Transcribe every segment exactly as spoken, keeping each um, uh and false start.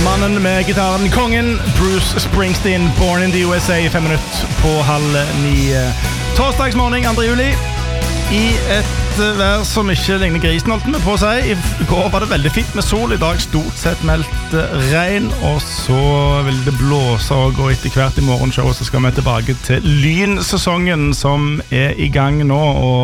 Mannen med gitaren, kongen Bruce Springsteen, Born in the U S A, fem minutter på halv ni. Torsdagsmorgen, andre juli. I et vær som ikke ligner grisen, holdt vi på å si. I går var det veldig fint med sol, i dag stort sett meldt regn, og så vil det blåse og gå etter hvert i morgenshow, så skal vi tilbake til lynsesongen som er i gang nå,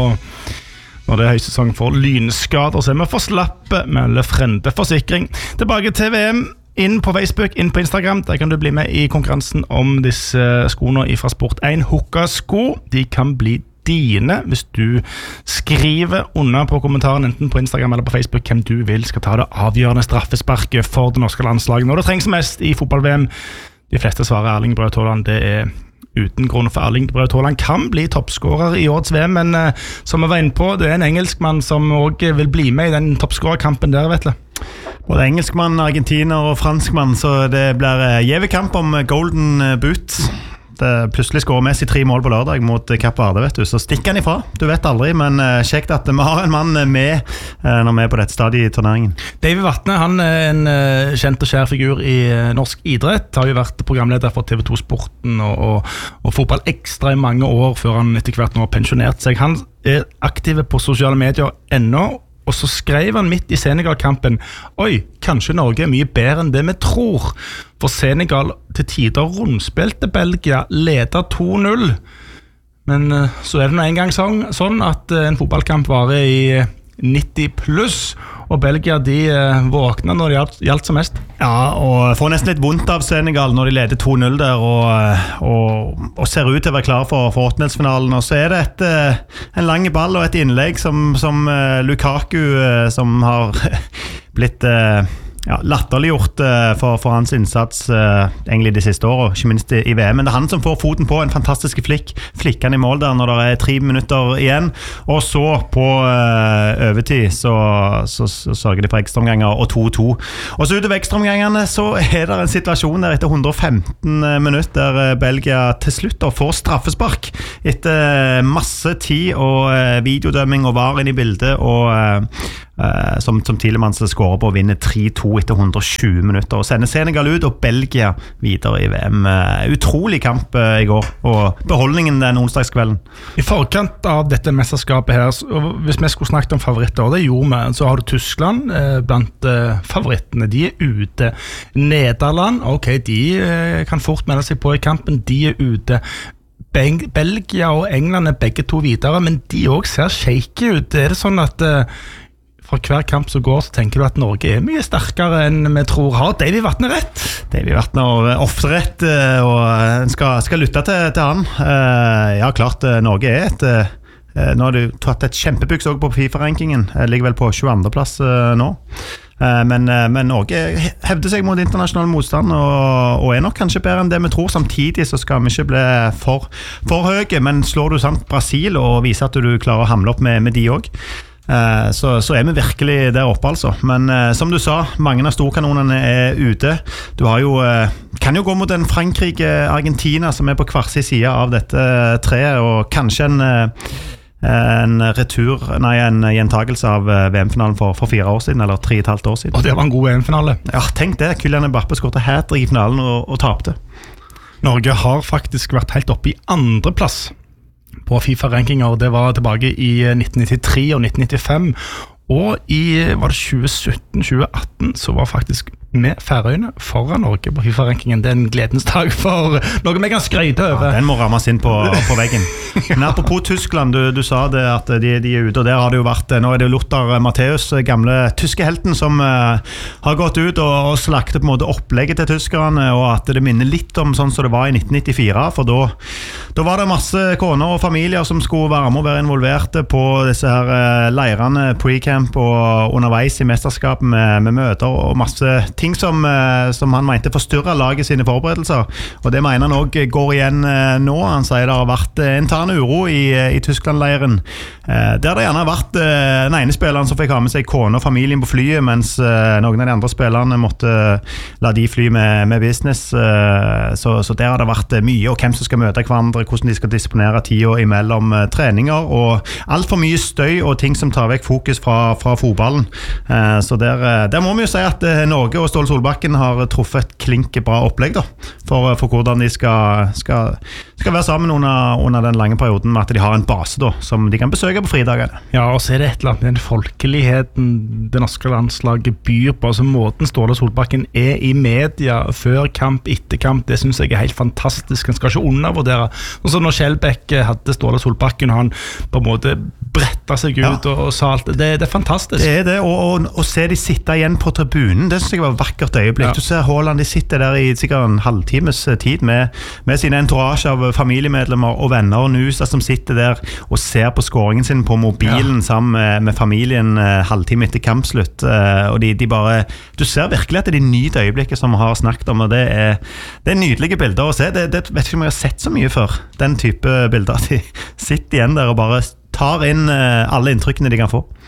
og når det er høysesong for lynskader, så er vi for slappe med Frende Forsikring. Tilbake til V M. Inn på Facebook, inn på Instagram. Der kan du bli med i konkurransen om disse skoene fra Sport én. Hoka-sko, de kan bli dine hvis du skriver under på kommentaren enten på Instagram eller på Facebook hvem du vil skal ta det avgjørende straffesparket for det norske landslaget når det trengs mest i fotball-V M. De fleste svarer Erling Braut Haaland. Det er uten grunn, for Erling Braut Haaland kan bli toppskårer i årets V M, men uh, som vi var inne på, det er en engelskmann som også vil bli med i den toppskårerkampen der, vet du. Både engelskmann, argentiner og franskmann, så det blir gjevekamp om Golden Boot. Det plutselig skårer Messi tre mål på lørdag mot Kapp Verde, vet du, så stikker han ifra. Du vet aldri, men kjekt at vi har en mann med når vi er på dette stadiet i turneringen. David Vatne, han er en kjent og kjær figur i norsk idrett, har jo vært programleder for T V to Sporten og, og, og fotball ekstra i mange år før han etter hvert nå har pensjonert seg. Han er aktiv på sosiale medier ennå, og så skrev han midt i Senegal-kampen: Oi, kanskje Norge er mye bedre enn det vi tror. For Senegal til tider rundspilte Belgia, leder to null. Men så er det nå en gang sånn, sånn at en fotballkamp varer i nitti pluss, og Belgia de våkner når det gjaldt, gjaldt som mest. Ja, og får nesten litt vondt av Senegal når de leder to null der, og, og, og ser ut til å være klar for, for åttendelsfinalen. Og så er det et, en lang ball og et innlegg som, som Lukaku, som har blitt ja, latterliggjort uh, for, for hans innsats uh, egentlig de siste årene, ikke minst i, i V M. Men det er han som får foten på en fantastisk flikk, flikker han i mål der når det er tre minutter igjen, og så på uh, overtid så, så, så sørger de for ekstraomganger og to to. Og så utover ekstraomgangene så er det en situasjon der etter hundre og femten minutter der Belgia til slutt får straffespark etter masse tid og uh, videodømming og var inn i bildet, og uh, Uh, som, som Tielemanns skårer på å vinne tre to etter hundre og tjue minutter og sender Senegal ut og Belgia videre i V M. Uh, utrolig kamp uh, i går, og beholdningen den onsdagskvelden. I forkant av dette mesterskapet her, så, hvis vi skulle snakket om favoritter, og det gjorde vi, så har du Tyskland uh, blant uh, favorittene. De er ute. Nederland, ok, de uh, kan fort melde seg på i kampen, de er ute. Bel- Belgia og England er begge to videre, men de også ser shaky ut. Er det sånn at uh, for hver kamp som går, så tenker du at Norge er mye sterkere enn vi tror? Har David Vatne rett? David Vatne har ofte rett, og en skal, skal lytte til, til han. Ja, klart, Norge er et... Nå har du tatt et kjempebyks også på FIFA-rankingen. Jeg ligger vel på tjueandre plass nå. Men, men Norge hevder seg mot internasjonal motstand, og, og er nok kanskje bedre enn det vi tror. Samtidig så skal vi ikke bli for, for høye, men slår du sant Brasil og viser at du klarer å hamle opp med, med de også, Uh, så, så er vi virkelig der oppe altså. Men uh, som du sa, mange av storkanonene er ute. Du har jo, uh, kan jo gå mot en Frankrike-Argentina som er på hver sin side av dette uh, treet, og kanskje en, uh, en retur, nei, en gjentagelse av uh, V M-finalen for, for fire år siden, eller tre og et halvt år siden. Og det var en god V M-finale. Ja, tenk det, Kylian Mbappé skåret hat-trick i finalen og, og tapte. Norge har faktisk vært helt oppe i andre plass på FIFA-rankinger. Det var tilbake i nitten nittitre og nitten nittifem, og i var det tjue sytten tjue atten så var faktisk med Færøyene foran Norge på FIFA-rankingen. Det er en gledens dag for noe vi kan skryte over. Ja, den må rammes inn på, på veggen. Men apropos Tyskland, du, du sa det at de, de er ute, og der har det jo vært, nå er det Lothar Matthäus, gamle tyske helten, som uh, har gått ut og, og slaktet på en måte opplegget til tyskerne, og at det minner litt om sånn som det var i nitten nittifire, for da, da var det masse koner og familier som skulle være med og være involverte på disse her uh, leirene, pre-camp og underveis i mesterskapet med, med møter og masse ting som, som han mente forstyrret laget sine forberedelser, og det mener han også går igjen nå. Han sier det har vært intern uro i, i Tyskland-leiren, der det gjerne har vært den ene spilleren som fikk ha med seg kone og familien på flyet, mens noen av de andre spillerne måtte la de fly med, med business, så, så der har det vært mye, og hvem som skal møte hverandre, hvordan de skal disponere tida imellom treninger, og alt for mye støy og ting som tar vekk fokus fra, fra fotballen. Så der, der må vi jo si at Norge og Ståle Solbakken har truffet et klink bra opplegg da, for, for hvordan de skal, skal, skal være sammen under, under den lange perioden med at de har en base da, som de kan besøke på fridagene. Ja, og så er det et eller annet med den folkeligheten det norske landslaget byr på, altså måten Ståle Solbakken er i media før kamp, etter kamp, det synes jeg er helt fantastisk. Han skal ikke undervurdere. Og så når Skjelbæk hadde Ståle Solbakken, og han på en måte bretta seg ut ja. og, og sa alt, det, det er fantastisk. Det er det, og, og, og se de sitte igjen på tribunen, det synes jeg var et vakkert øyeblikk. Ja. Du ser Haaland, de sitter der i sikkert en halvtimes tid med, med sine entourage av familiemedlemmer og venner og nuser som sitter der og ser på skåringen sin på mobilen ja. sammen med, med familien eh, halvtime etter kampslutt, eh, og de, de bare, du ser virkelig at det er de nyte øyeblikket som vi har snakket om, og det er, det er nydelige bilder å se. Det, det vet ikke om jeg har sett så mye før, den type bilder. De sitter igjen der og bare tar inn alle inntrykkene de kan få.